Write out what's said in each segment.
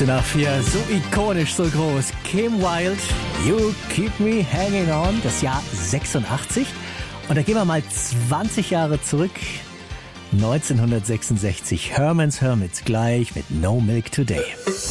15 nach 4, so ikonisch, so groß. Kim Wilde, You Keep Me Hanging On, das Jahr 86. Und da gehen wir mal 20 Jahre zurück. 1966, Herman's Hermits, gleich mit No Milk Today.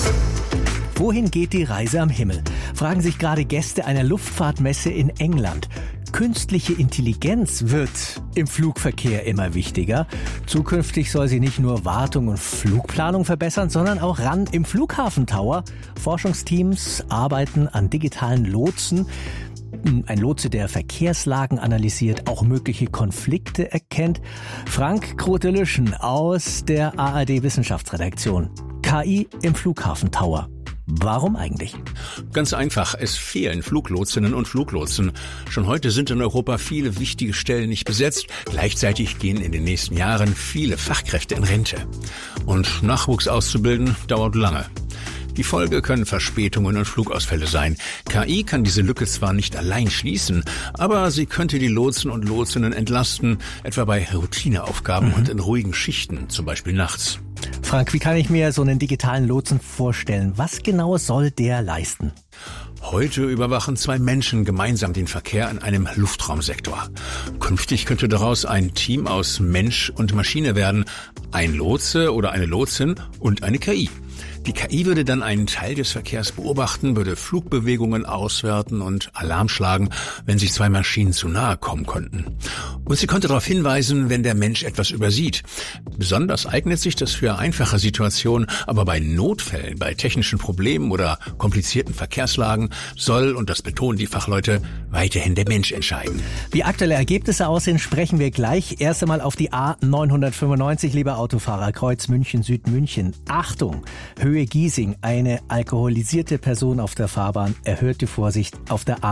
Wohin geht die Reise am Himmel? Fragen sich gerade Gäste einer Luftfahrtmesse in England. Künstliche Intelligenz wird im Flugverkehr immer wichtiger. Zukünftig soll sie nicht nur Wartung und Flugplanung verbessern, sondern auch ran im Flughafentower. Forschungsteams arbeiten an digitalen Lotsen. Ein Lotse, der Verkehrslagen analysiert, auch mögliche Konflikte erkennt. Frank Grote-Lüschen aus der ARD-Wissenschaftsredaktion. KI im Flughafentower. Warum eigentlich? Ganz einfach, es fehlen Fluglotsinnen und Fluglotsen. Schon heute sind in Europa viele wichtige Stellen nicht besetzt. Gleichzeitig gehen in den nächsten Jahren viele Fachkräfte in Rente. Und Nachwuchs auszubilden dauert lange. Die Folge können Verspätungen und Flugausfälle sein. KI kann diese Lücke zwar nicht allein schließen, aber sie könnte die Lotsen und Lotsinnen entlasten, etwa bei Routineaufgaben und in ruhigen Schichten, zum Beispiel nachts. Frank, wie kann ich mir so einen digitalen Lotsen vorstellen? Was genau soll der leisten? Heute überwachen 2 Menschen gemeinsam den Verkehr in einem Luftraumsektor. Künftig könnte daraus ein Team aus Mensch und Maschine werden, ein Lotse oder eine Lotsin und eine KI. Die KI würde dann einen Teil des Verkehrs beobachten, würde Flugbewegungen auswerten und Alarm schlagen, wenn sich 2 Maschinen zu nahe kommen könnten. Und sie könnte darauf hinweisen, wenn der Mensch etwas übersieht. Besonders eignet sich das für einfache Situationen, aber bei Notfällen, bei technischen Problemen oder komplizierten Verkehrslagen soll, und das betonen die Fachleute, weiterhin der Mensch entscheiden. Wie aktuelle Ergebnisse aussehen, sprechen wir gleich. Erst einmal auf die A995, lieber Autofahrer, Kreuz München-Südmünchen. Achtung! Höhe Giesing, eine alkoholisierte Person auf der Fahrbahn, erhöhte Vorsicht auf der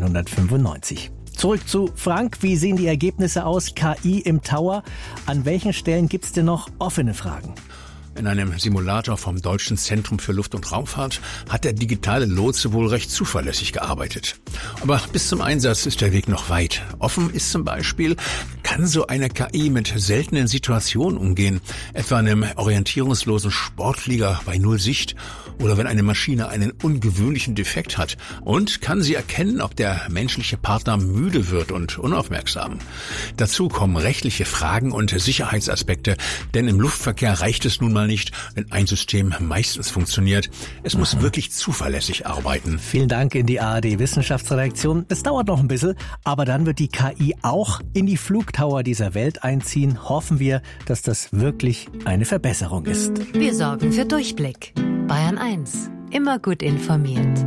A995. Zurück zu Frank, wie sehen die Ergebnisse aus? KI im Tower, an welchen Stellen gibt's denn noch offene Fragen? In einem Simulator vom Deutschen Zentrum für Luft- und Raumfahrt hat der digitale Lotse wohl recht zuverlässig gearbeitet. Aber bis zum Einsatz ist der Weg noch weit. Offen ist zum Beispiel, kann so eine KI mit seltenen Situationen umgehen, etwa einem orientierungslosen Sportflieger bei Null Sicht oder wenn eine Maschine einen ungewöhnlichen Defekt hat, und kann sie erkennen, ob der menschliche Partner müde wird und unaufmerksam. Dazu kommen rechtliche Fragen und Sicherheitsaspekte, denn im Luftverkehr reicht es nun mal nicht, wenn ein System meistens funktioniert. Es muss wirklich zuverlässig arbeiten. Vielen Dank in die ARD-Wissenschaftsredaktion. Es dauert noch ein bisschen, aber dann wird die KI auch in die Flugtower dieser Welt einziehen. Hoffen wir, dass das wirklich eine Verbesserung ist. Wir sorgen für Durchblick. Bayern 1. Immer gut informiert.